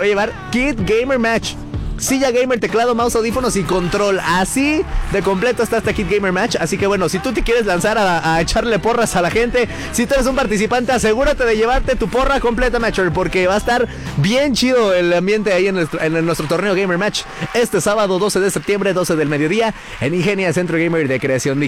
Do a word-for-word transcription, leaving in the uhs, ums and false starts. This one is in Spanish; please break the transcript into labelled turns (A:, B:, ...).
A: a llevar Kit Gamer Match. Silla gamer, teclado, mouse, audífonos y control. Así de completo está este Kit Gamer Match. Así que bueno, si tú te quieres lanzar a, a echarle porras a la gente, si tú eres un participante, asegúrate de llevarte tu porra completa, Matcher, porque va a estar bien chido el ambiente ahí en nuestro, en nuestro torneo Gamer Match este sábado doce de septiembre, doce del mediodía, en Ingenia Centro Gamer de Creación Digital.